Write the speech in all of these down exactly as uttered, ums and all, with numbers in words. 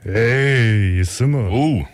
Hey, hier sind wir. Oh.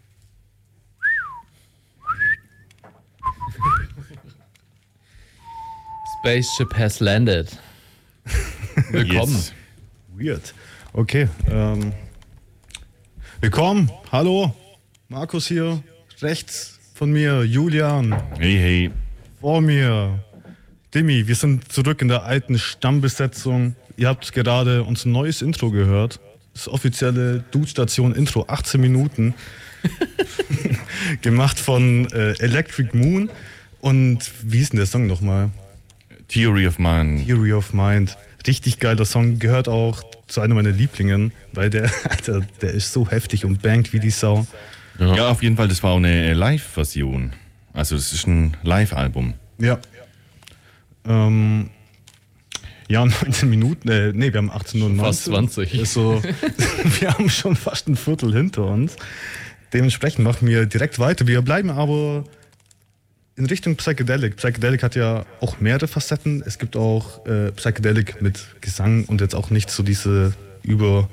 Spaceship has landed. Willkommen. Yes. Weird. Okay, ähm. Willkommen, hallo. Markus hier, rechts von mir, Julian. Hey, hey. Vor mir, Dimi. Wir sind zurück in der alten Stammbesetzung. Ihr habt gerade unser neues Intro gehört. Das offizielle Dude-Station-Intro, achtzehn Minuten. Gemacht von äh, Electric Moon. Und wie ist denn der Song nochmal? Theory of Mind. Theory of Mind. Richtig geiler Song. Gehört auch zu einem meiner Lieblingen, weil der, Alter, der ist so heftig und bangt wie die Sau. Ja. ja, auf jeden Fall, das war auch eine Live-Version. Also das ist ein Live-Album. Ja. Ähm, ja, neunzehn Minuten, äh, nee, wir haben achtzehn Uhr neunzehn. Fast zwanzig. Ist so, wir haben schon fast ein Viertel hinter uns. Dementsprechend machen wir direkt weiter. Wir bleiben aber in Richtung Psychedelic. Psychedelic hat ja auch mehrere Facetten. Es gibt auch äh, Psychedelic mit Gesang und jetzt auch nicht so diese über...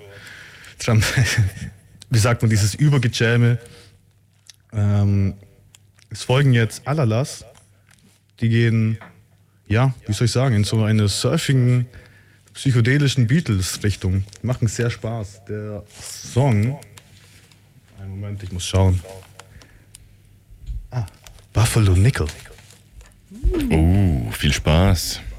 Wie sagt man, dieses Übergejäme. Ähm, es folgen jetzt Alalas. Die gehen, ja, wie soll ich sagen, in so eine surfigen, psychedelischen Beatles-Richtung. Machen sehr Spaß. Der Song... Einen Moment, ich muss schauen. Ah, Buffalo Nickel. Oh, viel Spaß.